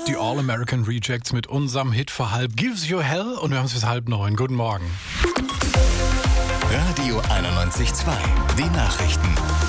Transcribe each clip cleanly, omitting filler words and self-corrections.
Die All-American Rejects mit unserem Hit für halb Gives You Hell und wir haben es bis 8:30. Guten Morgen. Radio 91.2, die Nachrichten.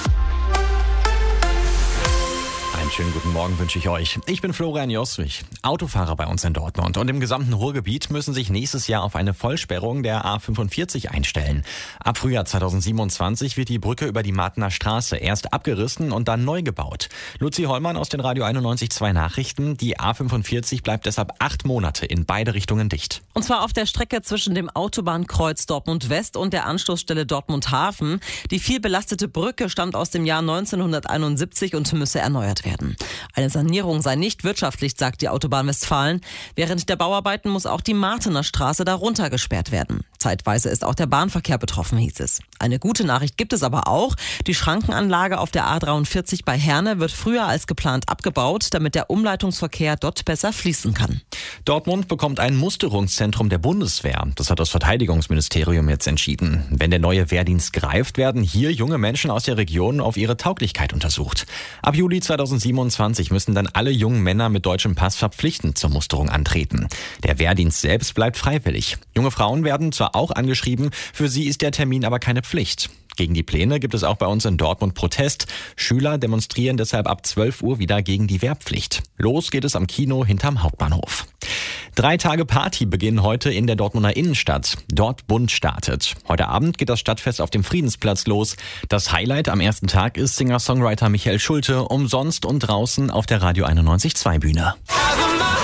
Einen schönen guten Morgen wünsche ich euch. Ich bin Florian Joswig, Autofahrer bei uns in Dortmund. Und im gesamten Ruhrgebiet müssen sich nächstes Jahr auf eine Vollsperrung der A45 einstellen. Ab Frühjahr 2027 wird die Brücke über die Martener Straße erst abgerissen und dann neu gebaut. Luzi Hollmann aus den Radio 91.2 Nachrichten. Die A45 bleibt deshalb 8 Monate in beide Richtungen dicht. Und zwar auf der Strecke zwischen dem Autobahnkreuz Dortmund West und der Anschlussstelle Dortmund Hafen. Die viel belastete Brücke stammt aus dem Jahr 1971 und müsse erneuert werden. Eine Sanierung sei nicht wirtschaftlich, sagt die Autobahn Westfalen. Während der Bauarbeiten muss auch die Martener Straße darunter gesperrt werden. Zeitweise ist auch der Bahnverkehr betroffen, hieß es. Eine gute Nachricht gibt es aber auch. Die Schrankenanlage auf der A43 bei Herne wird früher als geplant abgebaut, damit der Umleitungsverkehr dort besser fließen kann. Dortmund bekommt ein Musterungszentrum der Bundeswehr. Das hat das Verteidigungsministerium jetzt entschieden. Wenn der neue Wehrdienst greift, werden hier junge Menschen aus der Region auf ihre Tauglichkeit untersucht. Ab Juli 2027 müssen dann alle jungen Männer mit deutschem Pass verpflichtend zur Musterung antreten. Der Wehrdienst selbst bleibt freiwillig. Junge Frauen werden zwar auch angeschrieben, für sie ist der Termin aber keine Pflicht. Gegen die Pläne gibt es auch bei uns in Dortmund Protest. Schüler demonstrieren deshalb ab 12 Uhr wieder gegen die Wehrpflicht. Los geht es am Kino hinterm Hauptbahnhof. 3 Tage Party beginnen heute in der Dortmunder Innenstadt. Dort bunt startet. Heute Abend geht das Stadtfest auf dem Friedensplatz los. Das Highlight am ersten Tag ist Singer-Songwriter Michael Schulte, umsonst und draußen auf der Radio 91.2 Bühne.